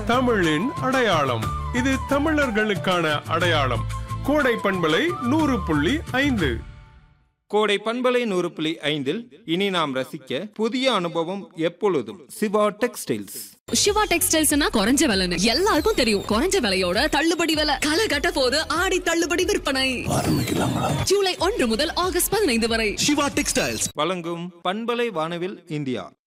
தமிழின் அடையாளம். இது தமிழர்களுக்கான அடையாளம். கோடை பண்பலை 100.5. கோடை பண்பலை 100.5 இனி நாம் ரசிக்க புதிய அனுபவம் எப்பொழுதும் சிவா டெக்ஸ்டைல்ஸ். சிவா டெக்ஸ்டைல்ஸ்னா குறைஞ்ச விலைன்னு எல்லாருக்கும் தெரியும். குறைஞ்ச விலையோட தள்ளுபடி விலை. களை கட்ட போது ஆடி தள்ளுபடி விற்பனை ஜூலை 1 முதல் ஆகஸ்ட் 15 வரை. சிவா டெக்ஸ்டைல்ஸ் வழங்கும் பண்பலை வானவில் இந்தியா.